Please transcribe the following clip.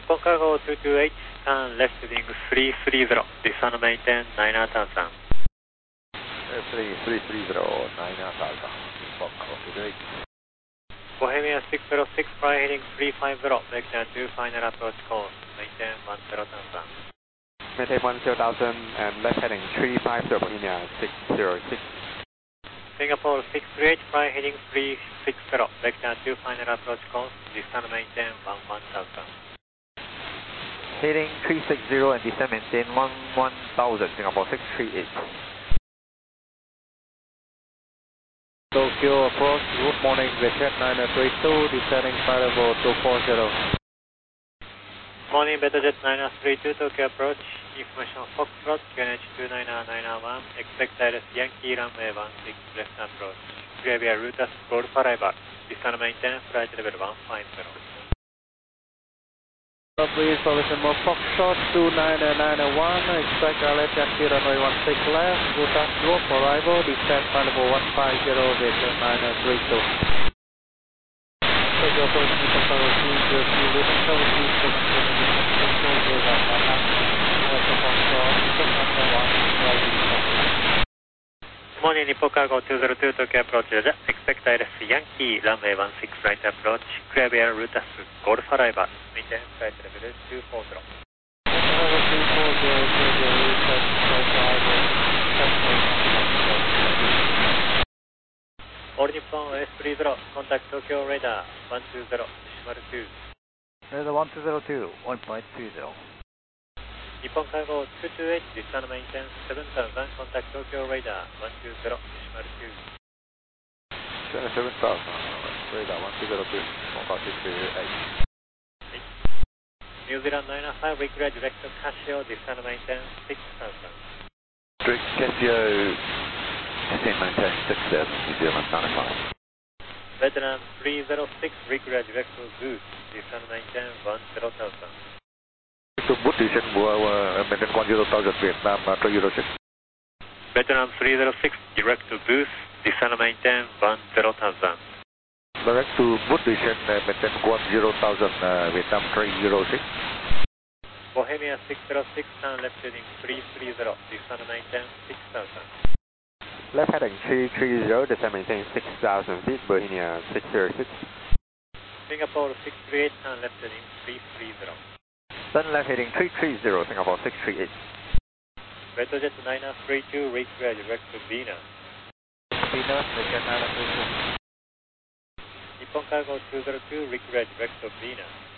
本カゴ228、turn left heading 330, descend maintain 9000. 330, 9000, 日本カゴ228. Bohemia 606, fly heading 350, make turn 2 final approach course, maintain 10,000. Maintain 10,000 and left heading 350, Bohemia 606. Singapore 638, fly heading 360, make turn 2 final approach course, descend maintain 11,000. Heading 360 and descend maintain 11,000, Singapore 638. Tokyo approach, good morning, Vietjet 932, descending flight level 240. Morning, Betajet 932, Tokyo approach, information Foxtrot, QNH 29991, expect direct Yankee runway 16 left approach, clear via Rutas Golf Arrival, descend maintain flight level 150. Please solution more Foxtrot 29991, expect direct Yankee runway 16 left, Rutas Golf Arrival, descend flight level 150, Vietjet 932. Tokyo approach, Nippon 202, Lumen 727, Morning, Nippon Cargo 202, Tokyo approach, expect direct Yankee runway 16 right approach, clear via Rutas Golf Arrival, maintain flight level 240. All Nippon S30, contact Tokyo radar 120, decimal 2. Radar 1202, 1.20. Nippon Cargo 228, descend maintain 7000, contact Tokyo radar 120, decimal 2. 7,000, radar 1202, contact 638. New Zealand 905, require direct Casio, descend maintain 6000. Direct Casio, descend maintain 6000, New Zealand 905. Vietnam 306, require direct Boost, descend maintain 10,000. To Boost, descend maintain 10,000, Vietnam 306. Vietnam 306, direct to Boost, descend maintain 10,000. Direct to Boost, descend maintain 10,000, Vietnam 306. Bohemia 606, turn left heading 330, descend maintain 6000. Left heading 330, descend maintain 6,000 feet, Bohemia 606. Singapore 638, turn left heading 330. Turn left heading 330, Singapore 638. Betajet 932, require direct to Venus. Venus, Vietjet 932. Nippon Cargo 202, require direct to Venus.